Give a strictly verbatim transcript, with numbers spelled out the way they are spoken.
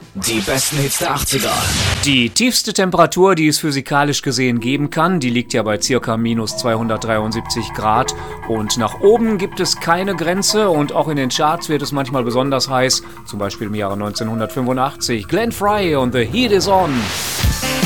Die besten Hits der achtziger. Die tiefste Temperatur, die es physikalisch gesehen geben kann, die liegt ja bei ca. minus zweihundertdreiundsiebzig Grad. Und nach oben gibt es keine Grenze und auch in den Charts wird es manchmal besonders heiß. Zum Beispiel im Jahre neunzehnhundertfünfundachtzig. Glenn Frey und The Heat Is On.